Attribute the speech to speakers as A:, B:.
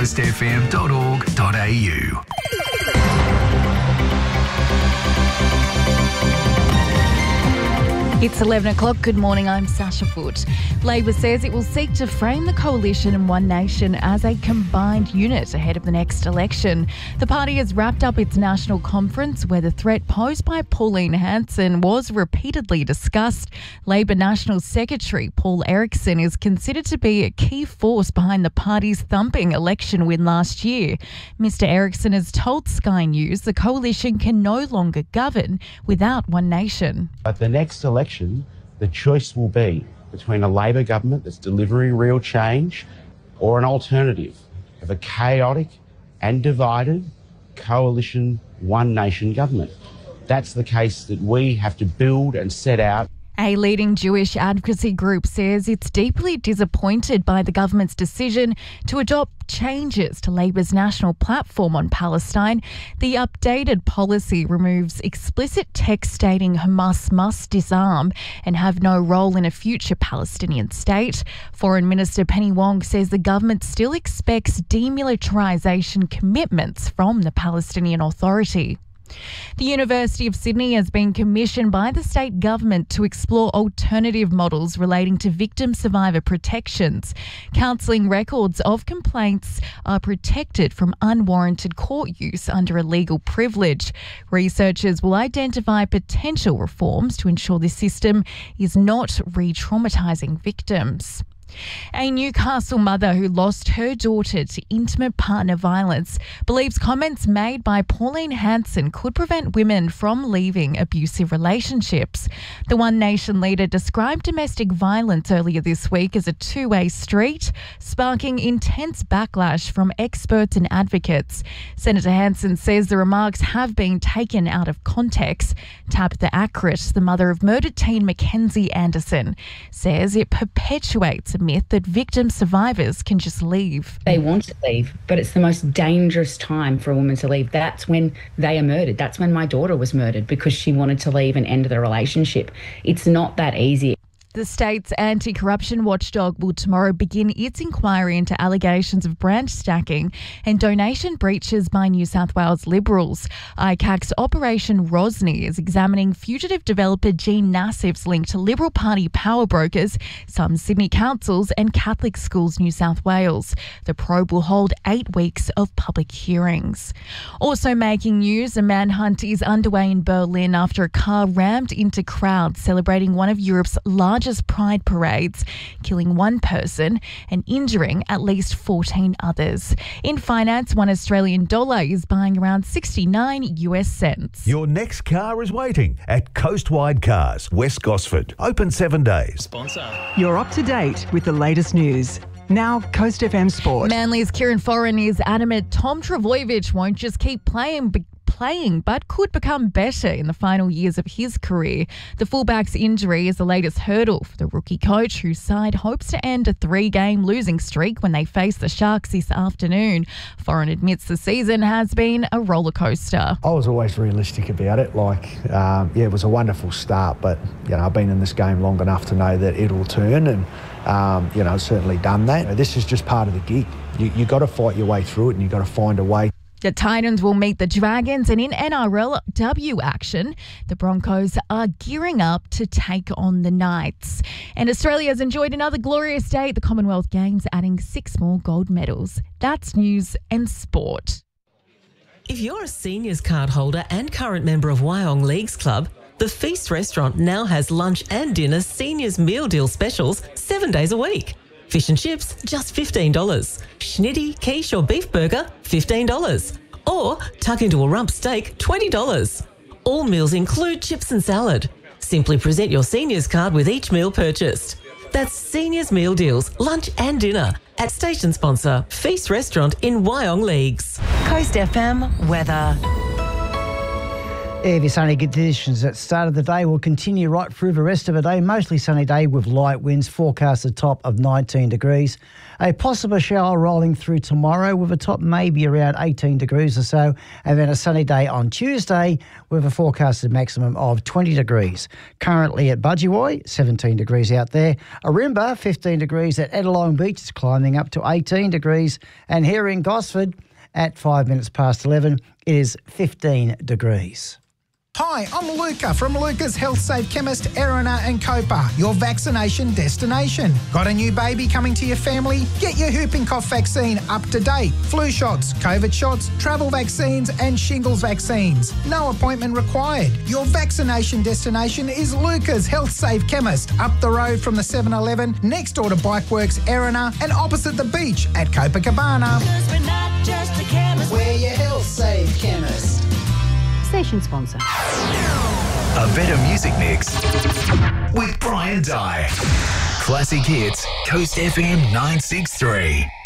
A: coastfm.org.au.
B: It's 11 o'clock. Good morning, I'm Sasha Foote. Labor says it will seek to frame the coalition in One Nation as a combined unit ahead of the next election. The party has wrapped up its national conference where the threat posed by Pauline Hanson was repeatedly discussed. Labor National Secretary Paul Erickson is considered to be a key force behind the party's thumping election win last year. Mr Erickson has told Sky News the coalition can no longer govern without One Nation.
C: At the next election, the choice will be between a Labor government that's delivering real change or an alternative of a chaotic and divided coalition One Nation government. That's the case that we have to build and set out.
B: A leading Jewish advocacy group says it's deeply disappointed by the government's decision to adopt changes to Labor's national platform on Palestine. The updated policy removes explicit text stating Hamas must disarm and have no role in a future Palestinian state. Foreign Minister Penny Wong says the government still expects demilitarisation commitments from the Palestinian Authority. The University of Sydney has been commissioned by the state government to explore alternative models relating to victim-survivor protections. Counselling records of complaints are protected from unwarranted court use under a legal privilege. Researchers will identify potential reforms to ensure the system is not re-traumatising victims. A Newcastle mother who lost her daughter to intimate partner violence believes comments made by Pauline Hanson could prevent women from leaving abusive relationships. The One Nation leader described domestic violence earlier this week as a two-way street, sparking intense backlash from experts and advocates. Senator Hanson says the remarks have been taken out of context. Tabitha Ackrit, the mother of murdered teen Mackenzie Anderson, says it perpetuates a myth that victim survivors can just leave.
D: They want to leave, but it's the most dangerous time for a woman to leave. That's when they are murdered. That's when my daughter was murdered because she wanted to leave and end the relationship. It's not that easy.
B: The state's anti-corruption watchdog will tomorrow begin its inquiry into allegations of branch stacking and donation breaches by New South Wales Liberals. ICAC's Operation Rosny is examining fugitive developer Jean Nassif's link to Liberal Party power brokers, some Sydney councils and Catholic schools New South Wales. The probe will hold 8 weeks of public hearings. Also making news, a manhunt is underway in Berlin after a car rammed into crowds celebrating one of Europe's largest pride parades, killing one person and injuring at least 14 others. In finance, $1 Australian is buying around 69 US cents.
E: Your next car is waiting at Coastwide Cars, West Gosford. Open 7 days.
F: You're up to date with the latest news. Now, Coast FM Sport.
B: Manly's Kieran Foran is adamant Tom Trbojevic won't just keep playing but could become better in the final years of his career. The fullback's injury is the latest hurdle for the rookie coach, whose side hopes to end a 3-game losing streak when they face the Sharks this afternoon. Foran admits the season has been a roller coaster.
G: I was always realistic about it. It was a wonderful start, but I've been in this game long enough to know that it'll turn, and certainly done that. This is just part of the gig. You got to fight your way through it, and you got to find a way.
B: The Titans will meet the Dragons, and in NRLW action, the Broncos are gearing up to take on the Knights. And Australia has enjoyed another glorious day at the Commonwealth Games, adding 6 more gold medals. That's news and sport.
H: If you're a seniors card holder and current member of Wyong Leagues Club, the Feast restaurant now has lunch and dinner seniors meal deal specials 7 days a week. Fish and chips, just $15. Schnitty, quiche or beef burger, $15. Or tuck into a rump steak, $20. All meals include chips and salad. Simply present your seniors card with each meal purchased. That's Seniors Meal Deals, lunch and dinner at station sponsor Feast Restaurant in Wyong Leagues.
F: Coast FM weather.
A: Heavy sunny conditions at the start of the day will continue right through the rest of the day. Mostly sunny day with light winds, forecast a top of 19 degrees. A possible shower rolling through tomorrow with a top maybe around 18 degrees or so. And then a sunny day on Tuesday with a forecasted maximum of 20 degrees. Currently at Budgewoi, 17 degrees out there. Arimba, 15 degrees at Edelong Beach. It's climbing up to 18 degrees. And here in Gosford at 5 minutes past 11, it is 15 degrees.
I: Hi, I'm Luca from Luca's Health Safe Chemist, Erina and Copa, your vaccination destination. Got a new baby coming to your family? Get your whooping cough vaccine up to date. Flu shots, COVID shots, travel vaccines and shingles vaccines. No appointment required. Your vaccination destination is Luca's Health Safe Chemist, up the road from the 7-Eleven, next door to Bikeworks, Erina, and opposite the beach at Copacabana.
J: We're not just a chemist.
I: We're your Health Safe Chemist.
K: Station sponsor.
L: A better music mix with Brian Dye. Classic hits, Coast FM 963.